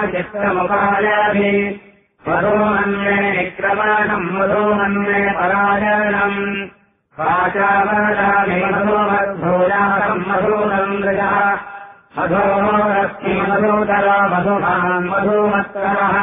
चित्रमुपायाभि मधुमन्ये निक्रमणम् मधुमन्ये परायणम् वाचावदामि मधुमद्भूयासम् मधुरम् मृजः मधोरस्मि मधुतरो मधुमान् मधुमत्तरः